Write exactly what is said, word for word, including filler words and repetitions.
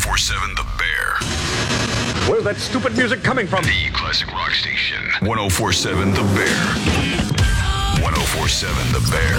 seven The Bear. Where's that stupid music coming from? The classic rock station. ten forty-seven The Bear. ten forty-seven The Bear.